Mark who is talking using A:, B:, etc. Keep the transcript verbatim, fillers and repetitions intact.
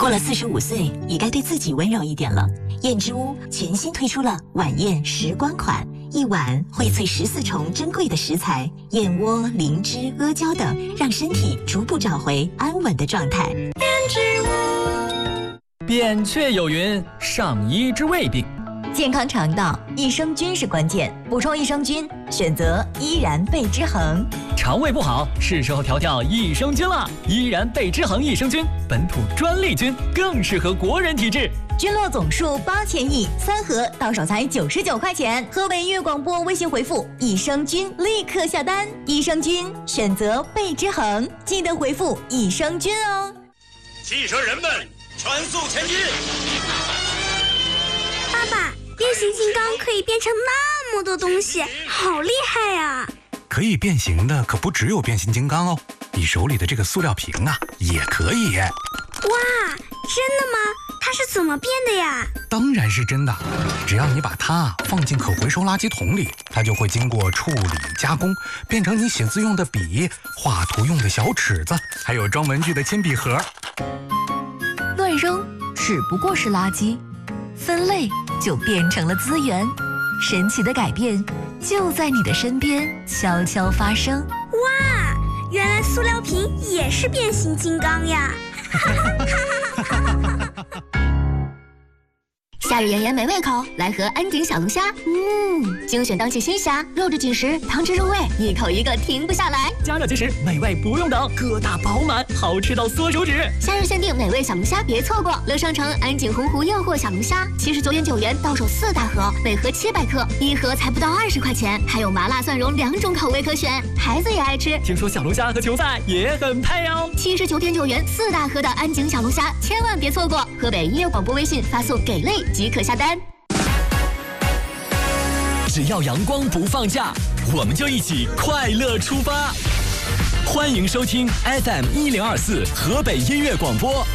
A: 过了四十五岁，也该对自己温柔一点了。燕之屋全新推出了晚宴时光款，一碗荟萃十四重珍贵的食材，燕窝、灵芝、阿胶等，让身体逐步找回安稳的状态。燕之
B: 屋。扁鹊有云：上医之未病。
C: 健康肠道，益生菌是关键，补充益生菌，选择依然贝之恒。
B: 肠胃不好，是时候调调益生菌了。依然贝之恒益生菌，本土专利菌，更适合国人体质。
C: 菌落总数八千亿，三盒到手才九十九块钱。河北音乐广播微信回复益生菌，立刻下单。益生菌选择贝之恒，记得回复益生菌哦。
D: 汽车人们，全速前进！
E: 爸爸，变形金刚可以变成那么多东西，好厉害呀！
F: 可以变形的可不只有变形金刚哦，你手里的这个塑料瓶啊，也可以。
E: 哇，真的吗？它是怎么变的呀？
F: 当然是真的，只要你把它放进可回收垃圾桶里，它就会经过处理加工，变成你写字用的笔、画图用的小尺子，还有装文具的铅笔盒。
G: 乱扔只不过是垃圾，分类就变成了资源。神奇的改变就在你的身边悄悄发生。
E: 哇，原来塑料瓶也是变形金刚呀！
H: 夏日炎炎美味口，来盒安井小龙虾。嗯，精选当季新虾，肉质紧实，汤汁入味，一口一个停不下来。
B: 加热即食，美味不用等，个大饱满，好吃到缩手指。
H: 夏日限定美味小龙虾，别错过！乐商城安井洪湖诱惑小龙虾，七十九点九元到手四大盒，每盒七百克，一盒才不到二十块钱，还有麻辣蒜蓉两种口味可选，孩子也爱吃。
B: 听说小龙虾和球赛也很配哦。
H: 七十九点九元四大盒的安井小龙虾，千万别错过！河北音乐广播微信发送给类即可下单。
B: 只要阳光不放假，我们就一起快乐出发。欢迎收听 F M 一零二四河北音乐广播。